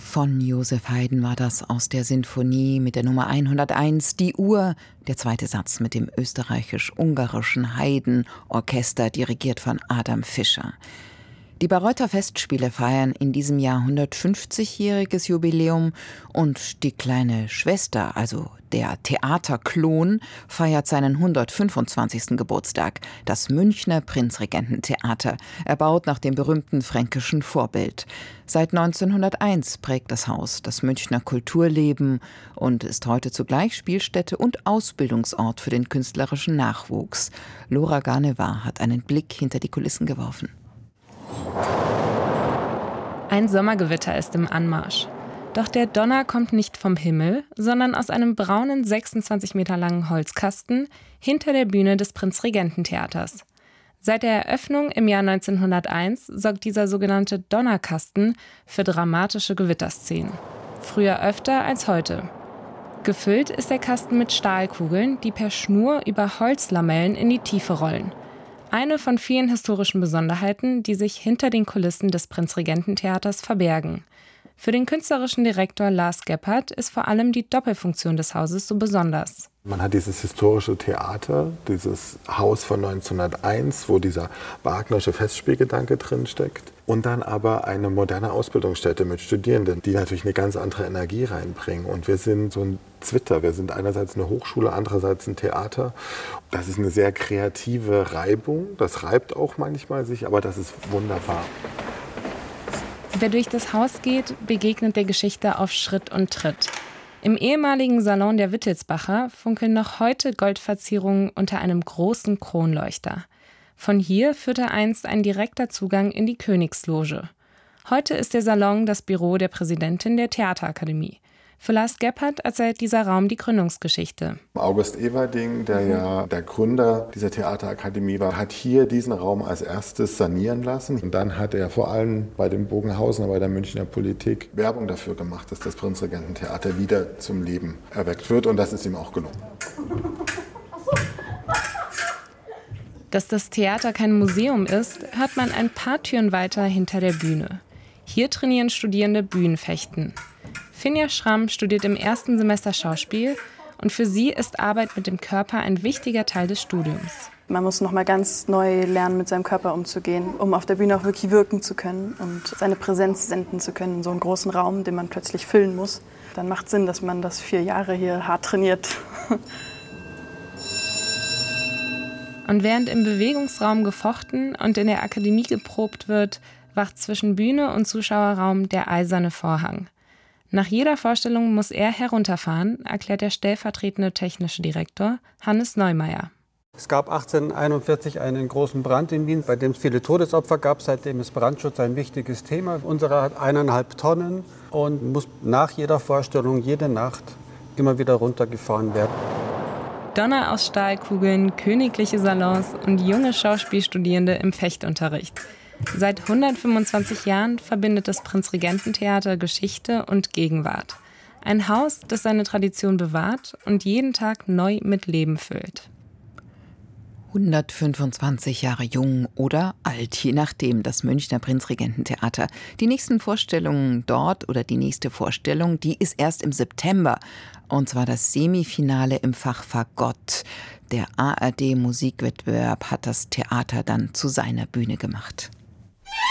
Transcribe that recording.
Von Joseph Haydn war das aus der Sinfonie mit der Nummer 101, die Uhr, der zweite Satz mit dem österreichisch-ungarischen Haydn-Orchester, dirigiert von Adam Fischer. Die Bayreuther Festspiele feiern in diesem Jahr 150-jähriges Jubiläum und die kleine Schwester, also der Theaterklon, feiert seinen 125. Geburtstag, das Münchner Prinzregententheater, erbaut nach dem berühmten fränkischen Vorbild. Seit 1901 prägt das Haus das Münchner Kulturleben und ist heute zugleich Spielstätte und Ausbildungsort für den künstlerischen Nachwuchs. Laura Garnewa hat einen Blick hinter die Kulissen geworfen. Ein Sommergewitter ist im Anmarsch. Doch der Donner kommt nicht vom Himmel, sondern aus einem braunen 26 Meter langen Holzkasten hinter der Bühne des Prinzregententheaters. Seit der Eröffnung im Jahr 1901 sorgt dieser sogenannte Donnerkasten für dramatische Gewitterszenen. Früher öfter als heute. Gefüllt ist der Kasten mit Stahlkugeln, die per Schnur über Holzlamellen in die Tiefe rollen. Eine von vielen historischen Besonderheiten, die sich hinter den Kulissen des Prinzregententheaters verbergen. Für den künstlerischen Direktor Lars Gebhardt ist vor allem die Doppelfunktion des Hauses so besonders. Man hat dieses historische Theater, dieses Haus von 1901, wo dieser Wagnersche Festspielgedanke drinsteckt. Und dann aber eine moderne Ausbildungsstätte mit Studierenden, die natürlich eine ganz andere Energie reinbringen. Und wir sind so ein Zwitter. Wir sind einerseits eine Hochschule, andererseits ein Theater. Das ist eine sehr kreative Reibung. Das reibt auch manchmal sich, aber das ist wunderbar. Wer durch das Haus geht, begegnet der Geschichte auf Schritt und Tritt. Im ehemaligen Salon der Wittelsbacher funkeln noch heute Goldverzierungen unter einem großen Kronleuchter. Von hier führte einst ein direkter Zugang in die Königsloge. Heute ist der Salon das Büro der Präsidentin der Theaterakademie. Für Lars Gebhardt erzählt dieser Raum die Gründungsgeschichte. August Everding, der ja der Gründer dieser Theaterakademie war, hat hier diesen Raum als erstes sanieren lassen. Und dann hat er vor allem bei den Bogenhausener, bei der Münchner Politik Werbung dafür gemacht, dass das Prinzregententheater wieder zum Leben erweckt wird. Und das ist ihm auch gelungen. Dass das Theater kein Museum ist, hört man ein paar Türen weiter hinter der Bühne. Hier trainieren Studierende Bühnenfechten. Finja Schramm studiert im ersten Semester Schauspiel und für sie ist Arbeit mit dem Körper ein wichtiger Teil des Studiums. Man muss noch mal ganz neu lernen, mit seinem Körper umzugehen, um auf der Bühne auch wirklich wirken zu können und seine Präsenz senden zu können in so einem großen Raum, den man plötzlich füllen muss. Dann macht Sinn, dass man das 4 Jahre hier hart trainiert. Und während im Bewegungsraum gefochten und in der Akademie geprobt wird, wacht zwischen Bühne und Zuschauerraum der eiserne Vorhang. Nach jeder Vorstellung muss er herunterfahren, erklärt der stellvertretende technische Direktor Hannes Neumeier. Es gab 1841 einen großen Brand in Wien, bei dem es viele Todesopfer gab. Seitdem ist Brandschutz ein wichtiges Thema. Unserer hat 1,5 Tonnen und muss nach jeder Vorstellung, jede Nacht immer wieder runtergefahren werden. Donner aus Stahlkugeln, königliche Salons und junge Schauspielstudierende im Fechtunterricht. Seit 125 Jahren verbindet das Prinzregententheater Geschichte und Gegenwart. Ein Haus, das seine Tradition bewahrt und jeden Tag neu mit Leben füllt. 125 Jahre jung oder alt, je nachdem, das Münchner Prinzregententheater. Die nächsten Vorstellungen dort oder die nächste Vorstellung, die ist erst im September. Und zwar das Semifinale im Fach Fagott. Der ARD-Musikwettbewerb hat das Theater dann zu seiner Bühne gemacht.